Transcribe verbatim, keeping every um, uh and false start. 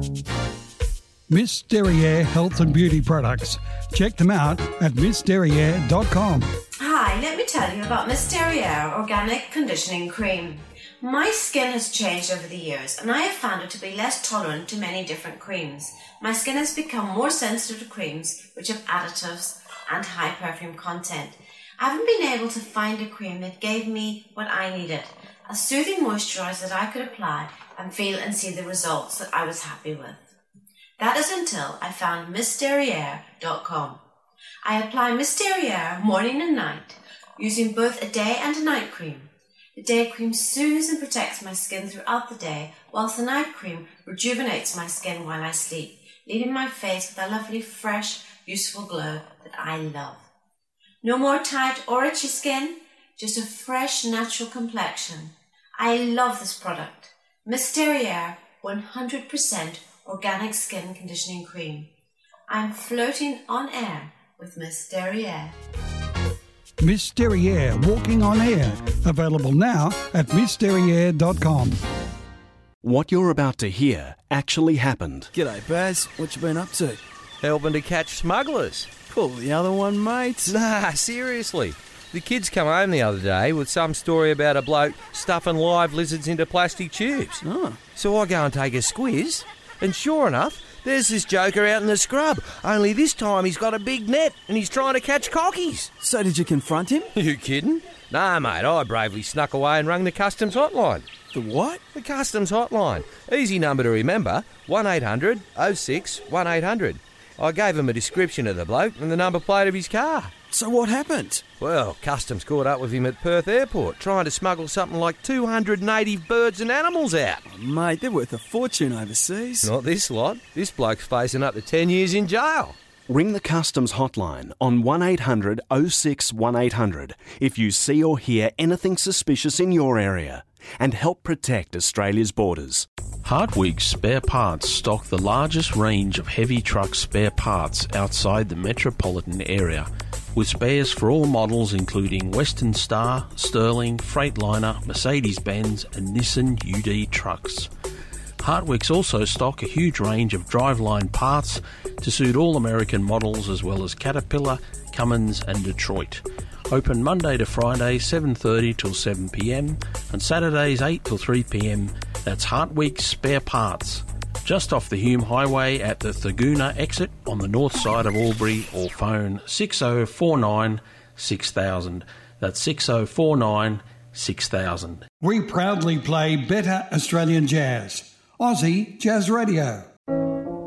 Miss Derriere Health and Beauty Products. Check them out at miss derriere dot com. Hi, let me tell you about Miss Derriere Organic Conditioning Cream. My skin has changed over the years and I have found it to be less tolerant to many different creams. My skin has become more sensitive to creams which have additives and high perfume content. I haven't been able to find a cream that gave me what I needed, a soothing moisturiser that I could apply and feel and see the results that I was happy with. That is until I found miss derriere dot com. I apply Miss Derriere morning and night, using both a day and a night cream. The day cream soothes and protects my skin throughout the day, whilst the night cream rejuvenates my skin while I sleep, leaving my face with a lovely, fresh, useful glow that I love. No more tight or itchy skin, just a fresh, natural complexion. I love this product. Miss Derriere one hundred percent Organic Skin Conditioning Cream. I'm floating on air with Miss Derriere. Miss Derriere Walking on Air. Available now at miss derriere dot com. What you're about to hear actually happened. G'day, Baz. What you been up to? Helping to catch smugglers. Pull the other one, mate. Nah, seriously. The kids come home the other day with some story about a bloke stuffing live lizards into plastic tubes. Oh. So I go and take a squiz, and sure enough, there's this joker out in the scrub, only this time he's got a big net and he's trying to catch cockies. So did you confront him? You kidding? Nah, mate, I bravely snuck away and rang the customs hotline. The what? The customs hotline. Easy number to remember, one eight hundred oh six one eight hundred. I gave him a description of the bloke and the number plate of his car. So what happened? Well, customs caught up with him at Perth Airport, trying to smuggle something like two hundred native birds and animals out. Oh, mate, they're worth a fortune overseas. Not this lot. This bloke's facing up to ten years in jail. Ring the customs hotline on one eight hundred oh six one eight hundred if you see or hear anything suspicious in your area, and help protect Australia's borders. Hartwig Spare Parts stock the largest range of heavy truck spare parts outside the metropolitan area, with spares for all models including Western Star, Sterling, Freightliner, Mercedes-Benz and Nissan U D trucks. Hartwigs also stock a huge range of driveline parts to suit all American models as well as Caterpillar, Cummins and Detroit. Open Monday to Friday seven thirty till seven p m and Saturdays eight till three p m. That's Hartwig Spare Parts, just off the Hume Highway at the Thurgoona exit on the north side of Albury, or phone six oh four nine six thousand. That's six oh four nine six thousand. We proudly play better Australian jazz. Aussie Jazz Radio.